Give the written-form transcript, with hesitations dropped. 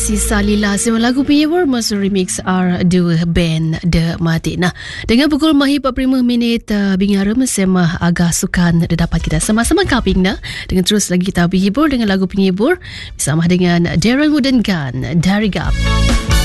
Sisa Lila semua lagu penghibur masa remix R2 band The Matic. Nah, dengan pukul mahir 45 minit Bingarum semua agak sukan dapat kita sama-sama kaping dah dengan terus lagi kita penghibur dengan lagu penghibur bersama dengan Darren Wooden Gun dari Gap.